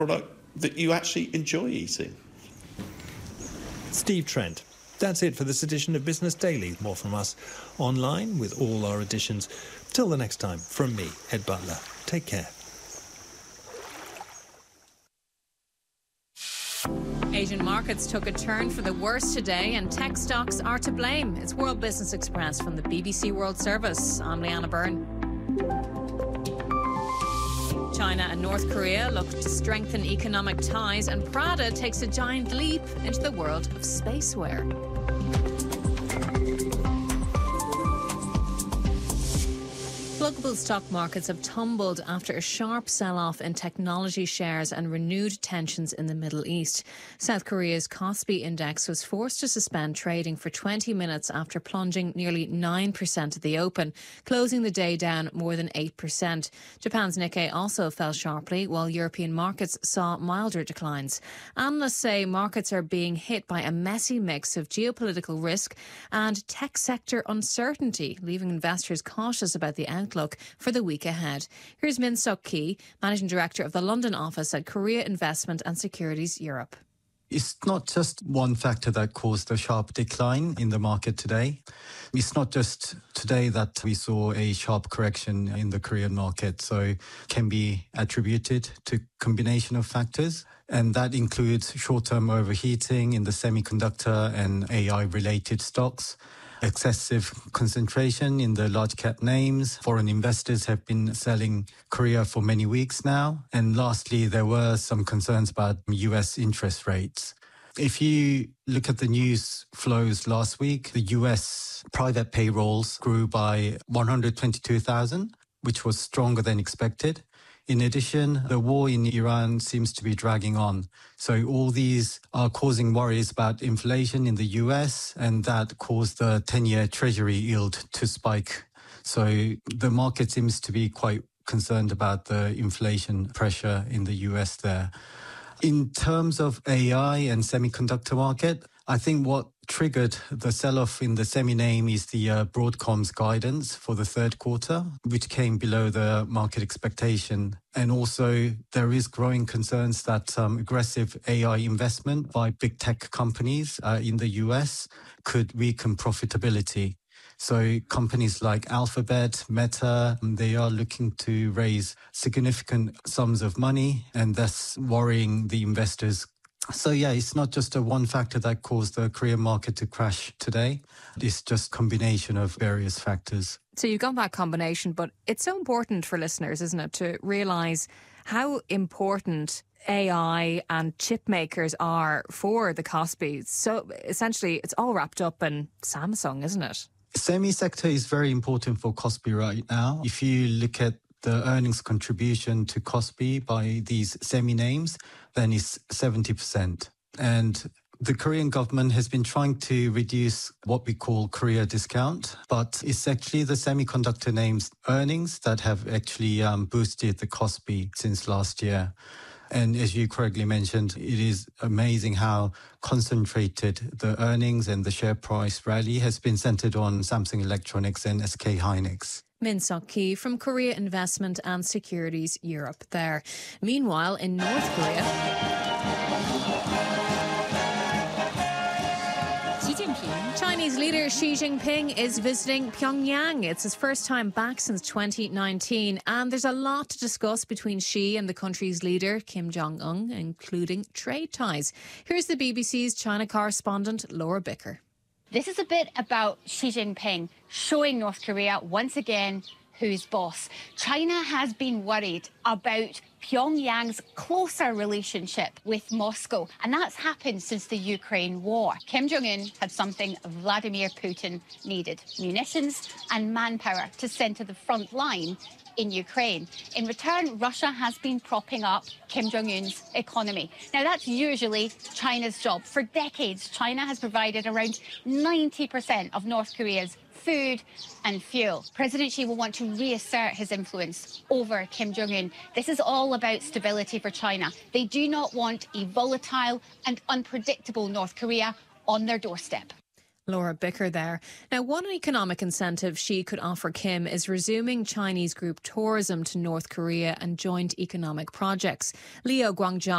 product that you actually enjoy eating. Steve Trent. That's it for this edition of Business Daily. More from us online with all our editions. Till the next time, from me, Ed Butler. Take care. Asian markets took a turn for the worse today and tech stocks are to blame. It's World Business Express from the BBC World Service. I'm Leanna Byrne. China and North Korea look to strengthen economic ties, and Prada takes a giant leap into the world of spacewear. Global stock markets have tumbled after a sharp sell-off in technology shares and renewed tensions in the Middle East. South Korea's Kospi index was forced to suspend trading for 20 minutes after plunging nearly 9% at the open, closing the day down more than 8%. Japan's Nikkei also fell sharply, while European markets saw milder declines. Analysts say markets are being hit by a messy mix of geopolitical risk and tech sector uncertainty, leaving investors cautious about the outlook for the week ahead. Here's Min Suk Ki, Managing Director of the London office at Korea Investment and Securities Europe. It's not just one factor that caused the sharp decline in the market today. It's not just today that we saw a sharp correction in the Korean market, so it can be attributed to a combination of factors. And that includes short-term overheating in the semiconductor and AI-related stocks, excessive concentration in the large cap names. Foreign investors have been selling Korea for many weeks now. And lastly, there were some concerns about US interest rates. If you look at the news flows last week, the US private payrolls grew by 122,000, which was stronger than expected. In addition, the war in Iran seems to be dragging on. So all these are causing worries about inflation in the US, and that caused the 10-year Treasury yield to spike. So the market seems to be quite concerned about the inflation pressure in the US there. In terms of AI and semiconductor market, I think what triggered the sell-off in the semi-name is the Broadcom's guidance for the third quarter, which came below the market expectation. And also there is growing concerns that aggressive AI investment by big tech companies in the US could weaken profitability. So companies like Alphabet, Meta, they are looking to raise significant sums of money and thus worrying the investors. So yeah, it's not just a one factor that caused the Korean market to crash today. It's just a combination of various factors. So you've got that combination, but it's so important for listeners, isn't it, to realise how important AI and chip makers are for the Kospi. So essentially, it's all wrapped up in Samsung, isn't it? Semi sector is very important for Kospi right now. If you look at the earnings contribution to Kospi by these semi names, then it's 70%. And the Korean government has been trying to reduce what we call Korea discount, but it's actually the semiconductor names earnings that have actually boosted the Kospi since last year. And as you correctly mentioned, it is amazing how concentrated the earnings and the share price rally has been centered on Samsung Electronics and SK Hynix. Min Suk Ki from Korea Investment and Securities Europe there. Meanwhile, in North Korea, Chinese leader Xi Jinping is visiting Pyongyang. It's his first time back since 2019, and there's a lot to discuss between Xi and the country's leader, Kim Jong-un, including trade ties. Here's the BBC's China correspondent, Laura Bicker. This is a bit about Xi Jinping showing North Korea once again who's boss. China has been worried about Pyongyang's closer relationship with Moscow, and that's happened since the Ukraine war. Kim Jong-un had something Vladimir Putin needed: munitions and manpower to send to the front line in Ukraine. In return, Russia has been propping up Kim Jong-un's economy. Now, that's usually China's job. For decades, China has provided around 90% of North Korea's food and fuel. President Xi will want to reassert his influence over Kim Jong-un. This is all about stability for China. They do not want a volatile and unpredictable North Korea on their doorstep. Laura Bicker there. Now, one economic incentive she could offer Kim is resuming Chinese group tourism to North Korea and joint economic projects. Liu Guangzhou